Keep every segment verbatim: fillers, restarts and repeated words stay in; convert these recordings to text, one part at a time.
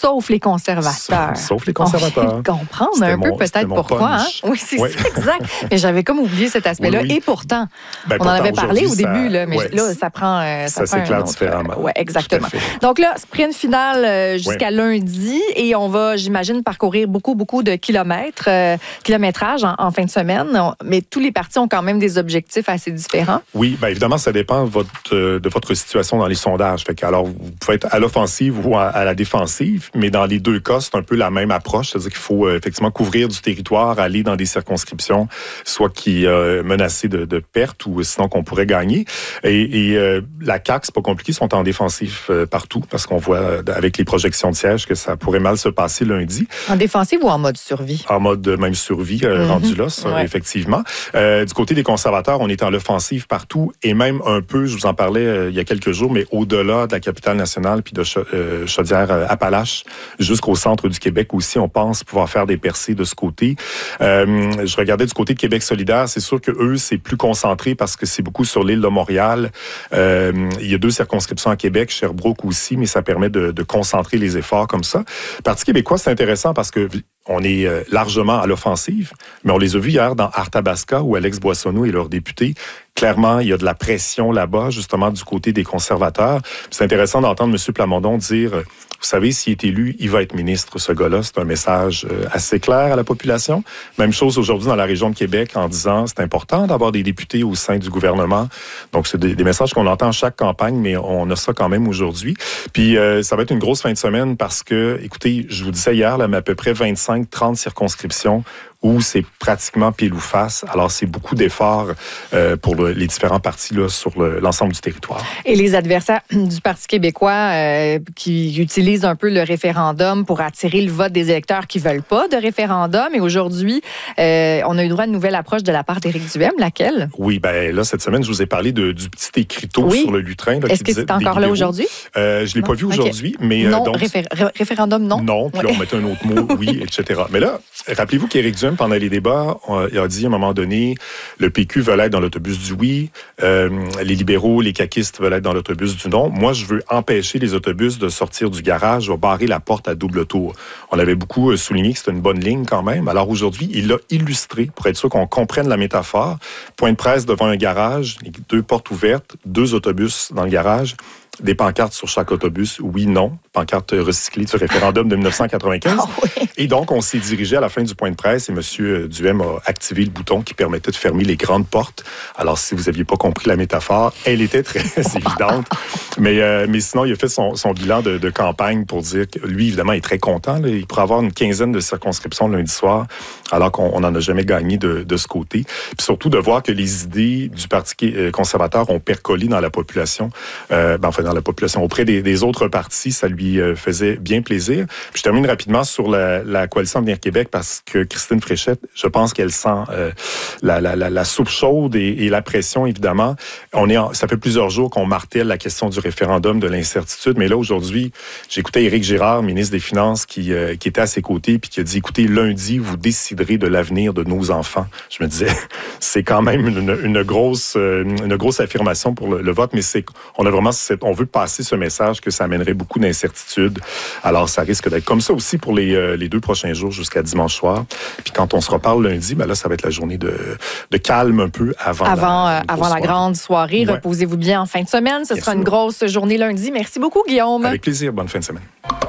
sauf les conservateurs. Sauf les conservateurs. On peut comprendre C'était un peu mon- peut-être pourquoi. Hein? Oui, c'est Oui. ça, exact. Mais j'avais comme oublié cet aspect-là. Oui, oui. Et pourtant, Ben, on pourtant, en avait parlé au aujourd'hui, début, ça- là, mais ouais, là, ça prend, euh, ça ça prend s'éclaire un autre, différemment. Oui, exactement. Tout à fait. Donc là, sprint final euh, jusqu'à Ouais. lundi et on va, j'imagine, parcourir beaucoup, beaucoup de kilomètres, euh, kilométrage en, en fin de semaine. On- mais tous les partis ont quand même des objectifs assez différents. Oui, bien évidemment, ça dépend de votre, euh, de votre situation dans les sondages. Fait que, alors, vous pouvez être à l'offensive ou à, à la défensive, mais dans les deux cas, c'est un peu la même approche. C'est-à-dire qu'il faut euh, effectivement couvrir du territoire, aller dans des circonscriptions, soit qui euh, menacées de, de perte ou sinon qu'on pourrait gagner. Et, et euh, la C A Q, c'est pas compliqué, ils sont en défensif euh, partout parce qu'on voit euh, avec les projections de sièges que ça pourrait mal se passer lundi. En défensive ou en mode survie? En mode euh, même survie, euh, Mm-hmm. rendu là, ça, Ouais. effectivement. Euh, du côté des conservateurs, on est en l'offensive partout et même un peu, je vous en parlais euh, il y a quelques jours, mais au-delà de la capitale nationale puis de Cha- euh, Chaudière-Appalaches jusqu'au centre du Québec aussi, on pense pouvoir faire des percées de ce côté. Euh, je regardais du côté de Québec solidaire, c'est sûr que eux, c'est plus concentré parce que c'est beaucoup sur l'île de Montréal. Euh, il y a deux circonscriptions à Québec, Sherbrooke aussi, mais ça permet de, de concentrer les efforts comme ça. Le Parti québécois, c'est intéressant parce que on est euh, largement à l'offensive, mais on les a vus hier dans Arthabasca où Alex Boissonneau et leurs députés. Clairement, il y a de la pression là-bas, justement, du côté des conservateurs. Puis c'est intéressant d'entendre M. Plamondon dire, euh, vous savez, s'il est élu, il va être ministre, ce gars-là. C'est un message euh, assez clair à la population. Même chose aujourd'hui dans la région de Québec en disant, c'est important d'avoir des députés au sein du gouvernement. Donc, c'est des, des messages qu'on entend à chaque campagne, mais on a ça quand même aujourd'hui. Puis, euh, ça va être une grosse fin de semaine parce que, écoutez, je vous disais hier, là, mais à peu près vingt-cinq trente circonscriptions où c'est pratiquement pile ou face. Alors, c'est beaucoup d'efforts euh, pour le, les différents partis là, sur le, l'ensemble du territoire. Et les adversaires du Parti québécois euh, qui utilisent un peu le référendum pour attirer le vote des électeurs qui ne veulent pas de référendum. Et aujourd'hui, euh, on a eu droit à une nouvelle approche de la part d'Éric Duhaime. Laquelle? Oui, bien là, cette semaine, je vous ai parlé de, du petit écriteau oui. sur le lutrin. Là, Est-ce qui que disait c'est encore là aujourd'hui? Euh, je ne l'ai pas vu Okay. aujourd'hui. Mais, non, euh, donc, réfé- ré- référendum, non. Non, puis là, on mettait un autre mot, oui, et cetera. Mais là, rappelez-vous qu'Éric Duhaime, pendant les débats, on, il a dit à un moment donné, le P Q veut être dans l'autobus du oui, euh, les libéraux, les caquistes veulent être dans l'autobus du non. Moi, je veux empêcher les autobus de sortir du garage, je vais barrer la porte à double tour. On avait beaucoup souligné que c'était une bonne ligne quand même. Alors aujourd'hui, il l'a illustré pour être sûr qu'on comprenne la métaphore. Point de presse devant un garage, deux portes ouvertes, deux autobus dans le garage. Des pancartes sur chaque autobus, oui, non. Pancarte recyclée du référendum de dix-neuf cent quatre-vingt-quinze. Oh oui. Et donc, on s'est dirigé à la fin du point de presse et M. Duhaime a activé le bouton qui permettait de fermer les grandes portes. Alors, si vous n'aviez pas compris la métaphore, elle était très évidente. Mais, euh, mais sinon, il a fait son, son bilan de, de campagne pour dire que lui, évidemment, est très content. Là. Il pourrait avoir une quinzaine de circonscriptions lundi soir, alors qu'on n'en a jamais gagné de, de ce côté. Puis surtout, de voir que les idées du Parti conservateur ont percolé dans la population. Euh, ben, enfin, dans la population. Auprès des, des autres partis, ça lui euh, faisait bien plaisir. Puis je termine rapidement sur la, la coalition Avenir Québec parce que Christine Fréchette, je pense qu'elle sent euh, la, la, la, la soupe chaude et, et la pression, évidemment. On est en, ça fait plusieurs jours qu'on martèle la question du référendum, de l'incertitude, mais là, aujourd'hui, j'écoutais Éric Girard, ministre des Finances, qui, euh, qui était à ses côtés puis qui a dit, écoutez, lundi, vous déciderez de l'avenir de nos enfants. Je me disais, c'est quand même une, une, grosse, une grosse affirmation pour le, le vote, mais c'est, on a vraiment cette, on veut passer ce message que ça amènerait beaucoup d'incertitudes. Alors, ça risque d'être comme ça aussi pour les, euh, les deux prochains jours jusqu'à dimanche soir. Puis quand on se reparle lundi, ben là, ça va être la journée de, de calme un peu avant, avant, la, euh, avant la grande soirée. Ouais. Reposez-vous bien en fin de semaine. Ce Bien sera sûr. une grosse journée lundi. Merci beaucoup, Guillaume. Avec plaisir. Bonne fin de semaine.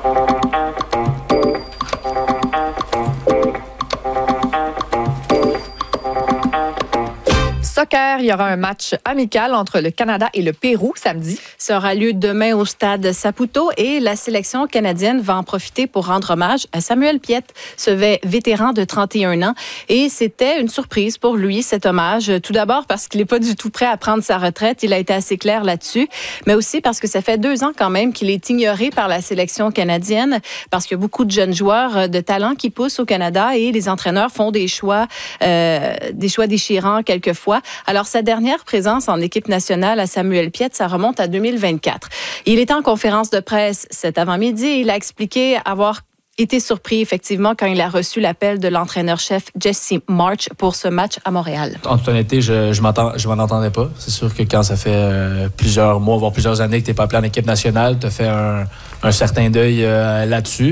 Soccer, il y aura un match amical entre le Canada et le Pérou samedi. Ça aura lieu demain au stade Saputo et la sélection canadienne va en profiter pour rendre hommage à Samuel Piette, ce vétéran de trente et un ans. Et c'était une surprise pour lui, cet hommage. Tout d'abord parce qu'il n'est pas du tout prêt à prendre sa retraite. Il a été assez clair là-dessus. Mais aussi parce que ça fait deux ans quand même qu'il est ignoré par la sélection canadienne parce qu'il y a beaucoup de jeunes joueurs de talent qui poussent au Canada et les entraîneurs font des choix, euh, des choix déchirants quelquefois. Alors, sa dernière présence en équipe nationale à Samuel Piette, ça remonte à deux mille vingt-quatre. Il était en conférence de presse cet avant-midi et il a expliqué avoir été surpris, effectivement, quand il a reçu l'appel de l'entraîneur-chef Jesse March pour ce match à Montréal. En toute honnêteté, je je m'entends, je m'en entendais pas. C'est sûr que quand ça fait euh, plusieurs mois, voire plusieurs années que tu n'es pas appelé en équipe nationale, tu as fait un, un certain deuil euh, là-dessus.